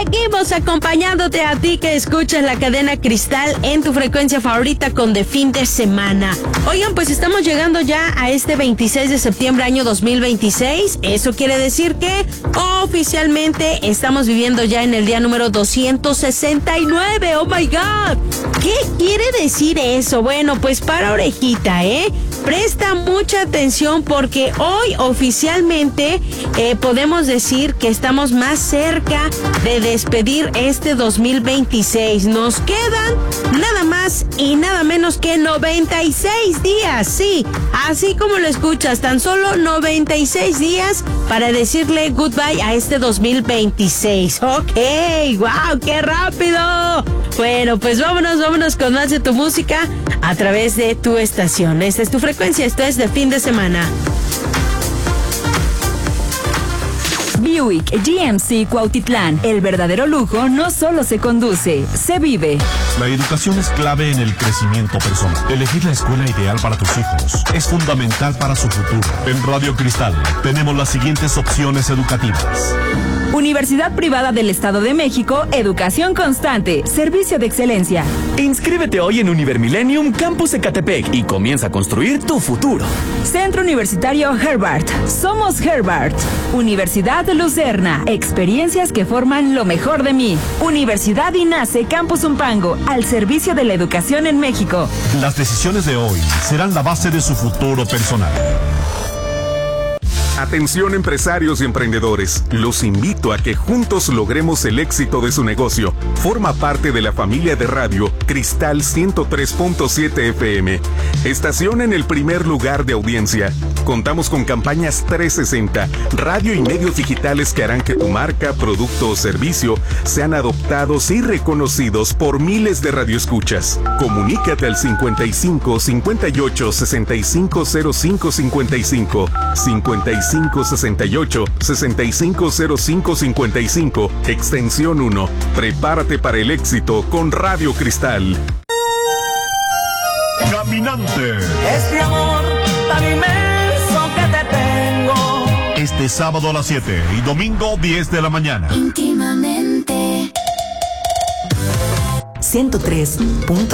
Seguimos acompañándote a ti que escuchas la cadena Cristal en tu frecuencia favorita con de fin de semana. Oigan, pues estamos llegando ya a este 26 de septiembre año 2026. Eso quiere decir que oficialmente estamos viviendo ya en el día número 269. ¡Oh, my God! ¿Qué quiere decir eso? Bueno, pues para orejita, Presta mucha atención porque hoy oficialmente podemos decir que estamos más cerca de despedir este 2026. Nos quedan nada más y nada menos que 96 días. Sí, así como lo escuchas, tan solo 96 días para decirle goodbye a este 2026. Ok, wow, qué rápido. Bueno, pues vámonos con más de tu música a través de tu estación. Esta es tu frecuencia, esto es de fin de semana. Buick GMC Cuautitlán. El verdadero lujo no solo se conduce, se vive. La educación es clave en el crecimiento personal. Elegir la escuela ideal para tus hijos es fundamental para su futuro. En Radio Cristal tenemos las siguientes opciones educativas. Universidad Privada del Estado de México, educación constante, servicio de excelencia. Inscríbete hoy en Univermillennium Campus Ecatepec y comienza a construir tu futuro. Centro Universitario Herbart. Somos Herbart. Universidad Lucerna. Experiencias que forman lo mejor de mí. Universidad INACE Campus Umpango. Al servicio de la educación en México. Las decisiones de hoy serán la base de su futuro personal. Atención empresarios y emprendedores, los invito a que juntos logremos el éxito de su negocio. Forma parte de la familia de radio Cristal 103.7 FM, estación en el primer lugar de audiencia. Contamos con campañas 360, radio y medios digitales que harán que tu marca, producto o servicio sean adoptados y reconocidos por miles de radioescuchas. Comunícate al 55 58 65 05 55 68 6505 55, extensión 1. Prepárate para el éxito con Radio Cristal. Caminante. Este amor tan inmenso que te tengo. Este sábado a las 7 y domingo 10 de la mañana. Íntimamente. 103.